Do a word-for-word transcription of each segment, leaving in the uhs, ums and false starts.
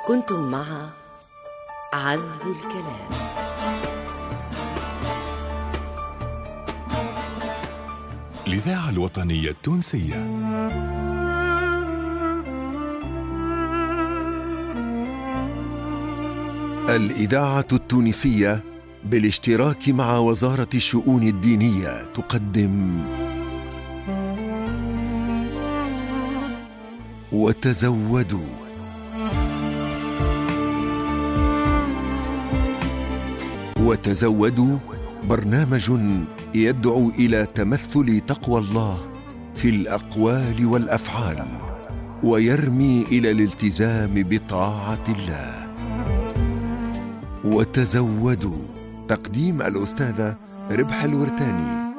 كنتم مع عذب الكلام. الإذاعة الوطنية التونسية. الإذاعة التونسية بالاشتراك مع وزارة الشؤون الدينية تقدم وتزودوا. وتزودوا برنامج يدعو إلى تمثل تقوى الله في الأقوال والأفعال، ويرمي إلى الالتزام بطاعة الله. وتزودوا، تقديم الأستاذة ربح الورتاني.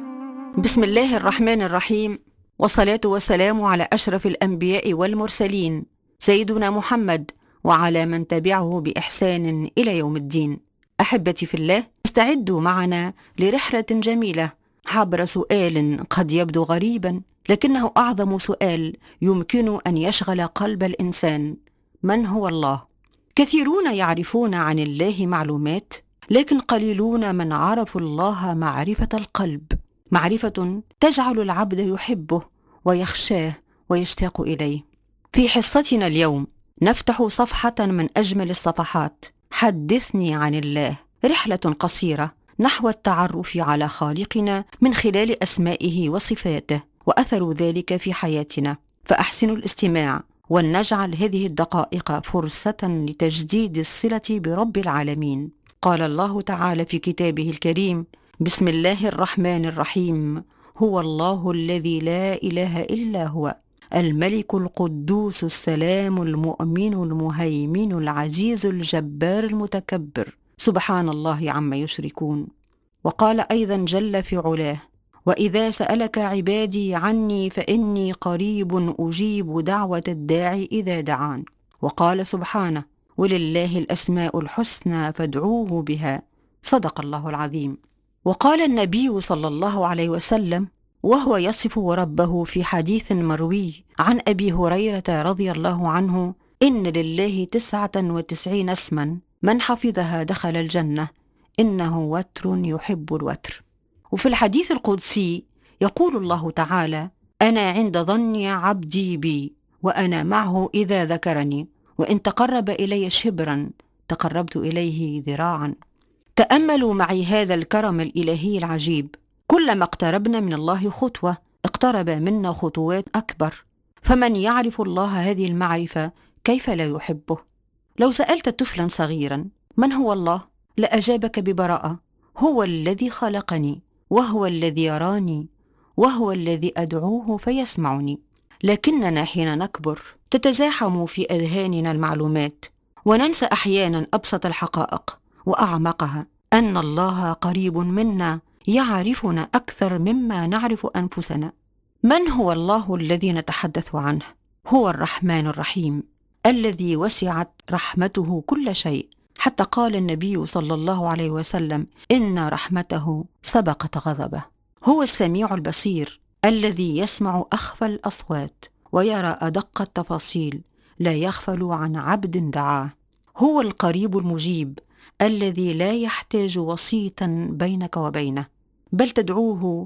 بسم الله الرحمن الرحيم، والصلاة والسلام على أشرف الأنبياء والمرسلين سيدنا محمد وعلى من تبعه بإحسان إلى يوم الدين. أحبتي في الله، استعدوا معنا لرحلة جميلة عبر سؤال قد يبدو غريبا، لكنه أعظم سؤال يمكن أن يشغل قلب الإنسان: من هو الله؟ كثيرون يعرفون عن الله معلومات، لكن قليلون من عرفوا الله معرفة القلب، معرفة تجعل العبد يحبه ويخشاه ويشتاق إليه. في حصتنا اليوم نفتح صفحة من أجمل الصفحات، حدثني عن الله، رحلة قصيرة نحو التعرف على خالقنا من خلال أسمائه وصفاته وأثر ذلك في حياتنا. فأحسنوا الاستماع، ولنجعل هذه الدقائق فرصة لتجديد الصلة برب العالمين. قال الله تعالى في كتابه الكريم: بسم الله الرحمن الرحيم، هو الله الذي لا إله إلا هو، الملك القدوس السلام المؤمن المهيمن العزيز الجبار المتكبر، سبحان الله عما يشركون. وقال أيضا جل في علاه: وإذا سألك عبادي عني فإني قريب أجيب دعوة الداعي إذا دعان. وقال سبحانه: ولله الأسماء الحسنى فادعوه بها، صدق الله العظيم. وقال النبي صلى الله عليه وسلم وهو يصف ربه في حديث مروي عن أبي هريرة رضي الله عنه: إن لله تسعة وتسعين اسما من حفظها دخل الجنة، إنه وتر يحب الوتر. وفي الحديث القدسي يقول الله تعالى: أنا عند ظن عبدي بي، وأنا معه إذا ذكرني، وإن تقرب إلي شبرا تقربت إليه ذراعا. تأملوا معي هذا الكرم الإلهي العجيب، كلما اقتربنا من الله خطوة اقترب منا خطوات أكبر. فمن يعرف الله هذه المعرفة كيف لا يحبه؟ لو سألت طفلا صغيرا من هو الله، لأجابك ببراءة: هو الذي خلقني، وهو الذي يراني، وهو الذي أدعوه فيسمعني. لكننا حين نكبر تتزاحم في أذهاننا المعلومات، وننسى أحيانا أبسط الحقائق وأعمقها، أن الله قريب منا، يعرفنا أكثر مما نعرف أنفسنا. من هو الله الذي نتحدث عنه؟ هو الرحمن الرحيم، الذي وسعت رحمته كل شيء، حتى قال النبي صلى الله عليه وسلم: إن رحمته سبقت غضبه. هو السميع البصير، الذي يسمع أخفى الأصوات ويرى أدق التفاصيل، لا يغفل عن عبد دعاه. هو القريب المجيب، الذي لا يحتاج وسيطا بينك وبينه، بل تدعوه